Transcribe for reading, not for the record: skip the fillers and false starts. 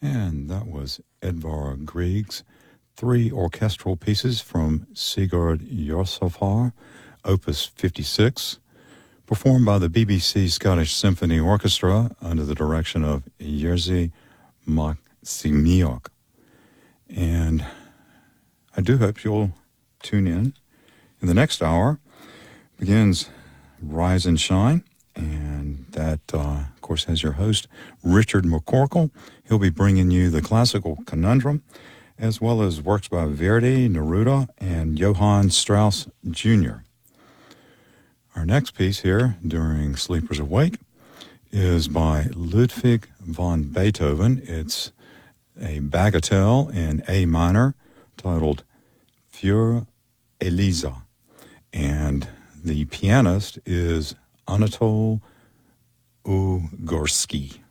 And that was Edvard Grieg's three orchestral pieces from Sigurd Jorsalfar, Opus 56, performed by the BBC Scottish Symphony Orchestra under the direction of Jerzy Maksymyuk. And I do hope you'll tune in. In the next hour begins Rise and Shine, and that, of course, has your host, Richard McCorkle. He'll be bringing you the classical conundrum, as well as works by Verdi, Neruda, and Johann Strauss Jr. Our next piece here during Sleepers Awake is by Ludwig van Beethoven. It's a bagatelle in A minor titled Für Elisa, and the pianist is Anatol Ugorsky.